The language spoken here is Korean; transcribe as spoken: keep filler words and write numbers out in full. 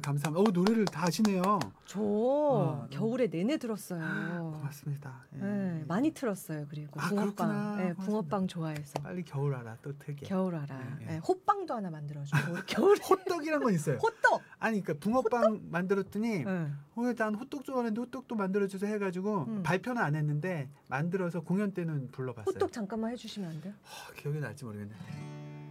감사합니다. 어, 노래를 다 아시네요. 저 어, 겨울에 내내 들었어요. 고맙습니다. 예. 네, 많이 틀었어요. 그리고 아, 붕어빵, 그렇구나. 네, 고맙습니다. 붕어빵 좋아해서. 빨리 겨울 알아 또 특이해. 겨울 알아. 예, 예. 네, 호빵도 하나 만들어줘. 겨울 겨울에. 호떡이란 건 있어요. 호떡. 아니 그러니까 붕어빵 만들었더니 네. 어, 난 호떡 좋아하는데 호떡도 만들어주세요 해가지고 음. 발표는 안 했는데 만들어서 공연 때는 불러봤어요. 호떡 잠깐만 해주시면 안 돼요? 어, 기억이 날지 모르겠는데.